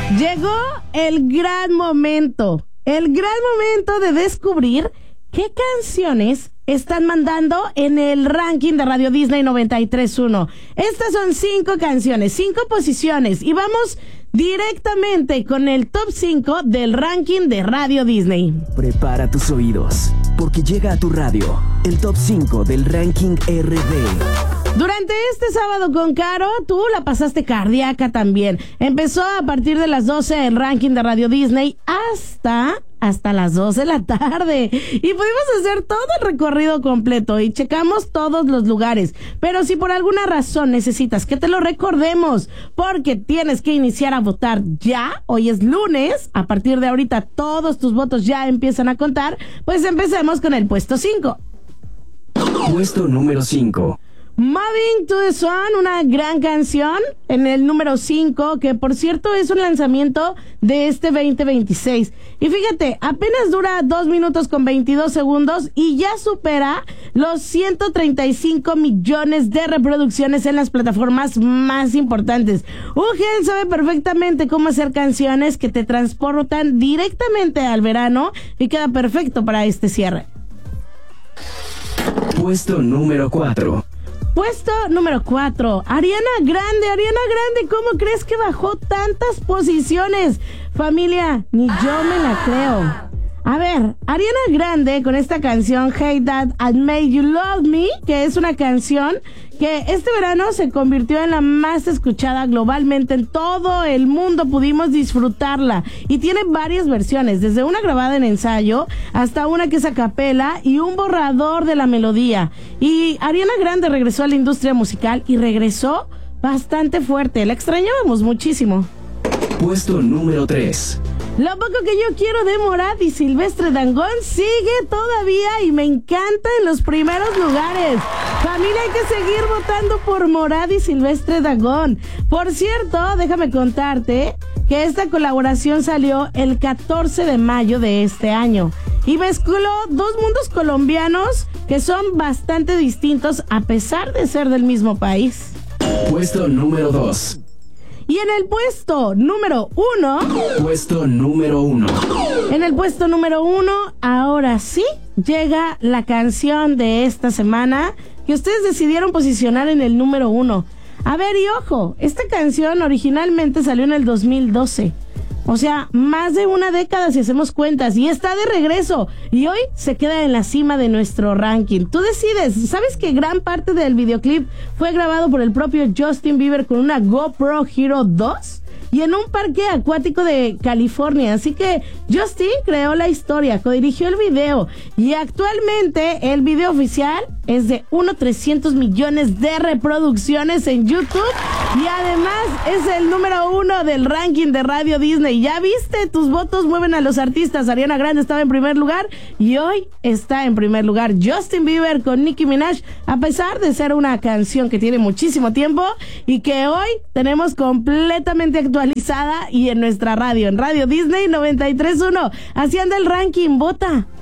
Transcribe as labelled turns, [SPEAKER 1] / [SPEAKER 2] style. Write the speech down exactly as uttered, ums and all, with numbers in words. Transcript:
[SPEAKER 1] Llegó el gran momento, el gran momento de descubrir qué canciones están mandando en el ranking de Radio Disney noventa y tres punto uno. Estas son cinco canciones, cinco posiciones, y vamos directamente con el top cinco del ranking de Radio Disney.
[SPEAKER 2] Prepara tus oídos, porque llega a tu radio el top cinco del ranking R D.
[SPEAKER 1] Durante este sábado con Caro, tú la pasaste cardíaca también. Empezó a partir de las doce el ranking de Radio Disney hasta... hasta las dos de la tarde, y pudimos hacer todo el recorrido completo y checamos todos los lugares. Pero si por alguna razón necesitas que te lo recordemos porque tienes que iniciar a votar ya, hoy es lunes, a partir de ahorita todos tus votos ya empiezan a contar, pues empecemos con el puesto cinco.
[SPEAKER 2] Puesto número cinco.
[SPEAKER 1] Moving to the Sun, una gran canción en el número cinco, que por cierto es un lanzamiento de este veinte veintiséis. Y fíjate, apenas dura dos minutos con veintidós segundos y ya supera los ciento treinta y cinco millones de reproducciones en las plataformas más importantes. Ugel sabe perfectamente cómo hacer canciones que te transportan directamente al verano y queda perfecto para este cierre.
[SPEAKER 2] Puesto número cuatro.
[SPEAKER 1] Puesto número cuatro, Ariana Grande, Ariana Grande, ¿cómo crees que bajó tantas posiciones? Familia, ni yo me la creo. A ver, Ariana Grande con esta canción Hey Dad, I Made You Love Me, que es una canción que este verano se convirtió en la más escuchada globalmente en todo el mundo. Pudimos disfrutarla y tiene varias versiones, desde una grabada en ensayo hasta una que es a capela y un borrador de la melodía. Y Ariana Grande regresó a la industria musical y regresó bastante fuerte. La extrañábamos muchísimo.
[SPEAKER 2] Puesto número tres.
[SPEAKER 1] Lo poco que yo quiero de Morat y Silvestre Dangond sigue todavía y me encanta en los primeros lugares. Familia, hay que seguir votando por Morat y Silvestre Dangond. Por cierto, déjame contarte que esta colaboración salió el catorce de mayo de este año y mezcló dos mundos colombianos que son bastante distintos a pesar de ser del mismo país.
[SPEAKER 2] Puesto número dos.
[SPEAKER 1] Y en el puesto número uno...
[SPEAKER 2] Puesto número uno.
[SPEAKER 1] En el puesto número uno, ahora sí, llega la canción de esta semana que ustedes decidieron posicionar en el número uno. A ver, y ojo, esta canción originalmente salió en el dos mil doce. O sea, más de una década si hacemos cuentas, y está de regreso. Y hoy se queda en la cima de nuestro ranking. Tú decides. ¿Sabes que gran parte del videoclip fue grabado por el propio Justin Bieber con una GoPro Hero dos? Y en un parque acuático de California. Así que Justin creó la historia, codirigió el video. Y actualmente el video oficial es de uno trescientos millones de reproducciones en YouTube. Y además es el número uno del ranking de Radio Disney. ¿Ya viste? Tus votos mueven a los artistas. Ariana Grande estaba en primer lugar y hoy está en primer lugar Justin Bieber con Nicki Minaj, a pesar de ser una canción que tiene muchísimo tiempo y que hoy tenemos completamente actualizada y en nuestra radio, en Radio Disney noventa y tres punto uno. Así anda el ranking, vota.